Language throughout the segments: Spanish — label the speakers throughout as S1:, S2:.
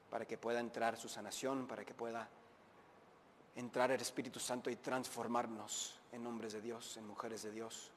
S1: para que pueda entrar su sanación, para que pueda entrar el Espíritu Santo y transformarnos en hombres de Dios, en mujeres de Dios.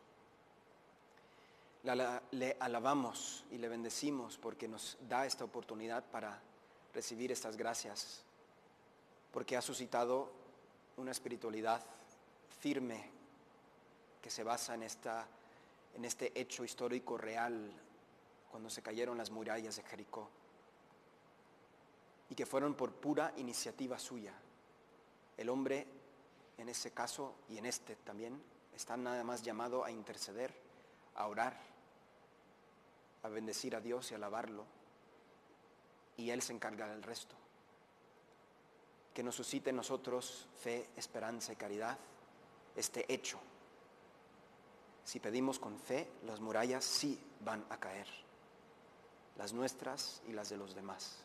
S1: Le alabamos y le bendecimos porque nos da esta oportunidad para recibir estas gracias, porque ha suscitado una espiritualidad firme que se basa en este hecho histórico real, cuando se cayeron las murallas de Jericó, y que fueron por pura iniciativa suya. El hombre, en ese caso y en este también, está nada más llamado a interceder, a orar, a bendecir a Dios y a alabarlo, y Él se encarga del resto. Que nos suscite en nosotros fe, esperanza y caridad, este hecho. Si pedimos con fe, las murallas sí van a caer, las nuestras y las de los demás.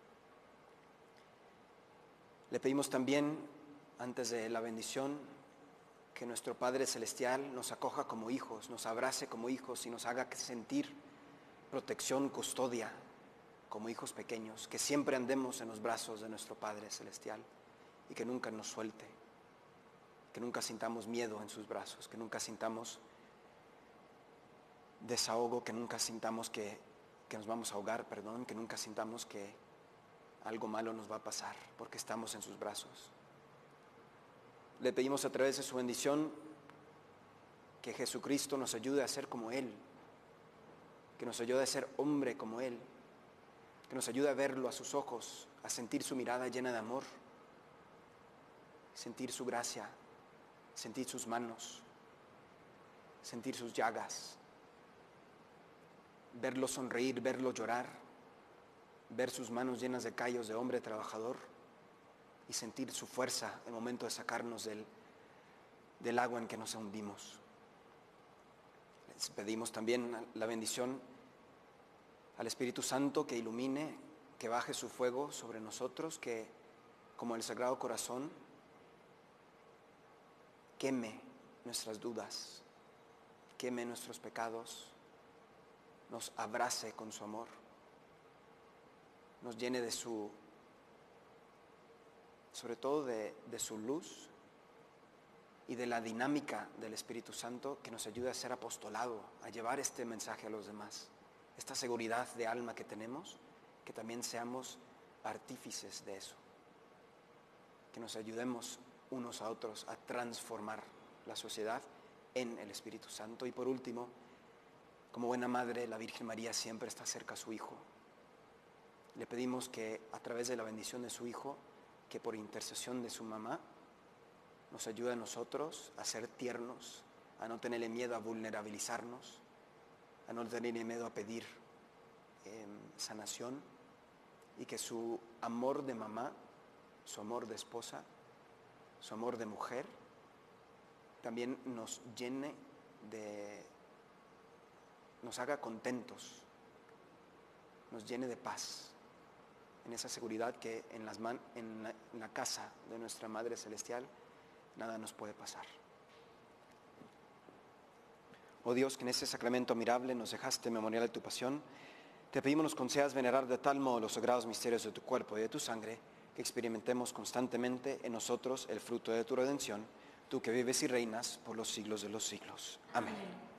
S1: Le pedimos también, antes de la bendición, que nuestro Padre Celestial nos acoja como hijos, nos abrace como hijos y nos haga sentir protección, custodia, como hijos pequeños, que siempre andemos en los brazos de nuestro Padre Celestial y que nunca nos suelte, que nunca sintamos miedo en sus brazos, que nunca sintamos desahogo, que nunca sintamos que nos vamos a ahogar, que nunca sintamos que algo malo nos va a pasar, porque estamos en sus brazos. Le pedimos a través de su bendición que Jesucristo nos ayude a ser como Él, que nos ayude a ser hombre como Él, que nos ayude a verlo a sus ojos, a sentir su mirada llena de amor, sentir su gracia, sentir sus manos, sentir sus llagas, verlo sonreír, verlo llorar, ver sus manos llenas de callos de hombre trabajador y sentir su fuerza en el momento de sacarnos del agua en que nos hundimos. Les pedimos también la bendición al Espíritu Santo que ilumine, que baje su fuego sobre nosotros, que como el Sagrado Corazón queme nuestras dudas, queme nuestros pecados, nos abrace con su amor, nos llene de sobre todo de su luz y de la dinámica del Espíritu Santo que nos ayude a ser apostolado, a llevar este mensaje a los demás. Esta seguridad de alma que tenemos, que también seamos artífices de eso, que nos ayudemos unos a otros a transformar la sociedad en el Espíritu Santo. Y por último, como buena madre, la Virgen María siempre está cerca a su Hijo. Le pedimos que a través de la bendición de su Hijo, que por intercesión de su mamá, nos ayude a nosotros a ser tiernos, a no tenerle miedo a vulnerabilizarnos, a no tenerle miedo a pedir sanación, y que su amor de mamá, su amor de esposa, su amor de mujer, también nos llene nos haga contentos, nos llene de paz, en esa seguridad que en la casa de nuestra Madre Celestial nada nos puede pasar. Oh Dios, que en este sacramento admirable nos dejaste memorial de tu pasión, te pedimos nos concedas venerar de tal modo los sagrados misterios de tu cuerpo y de tu sangre, que experimentemos constantemente en nosotros el fruto de tu redención, tú que vives y reinas por los siglos de los siglos. Amén.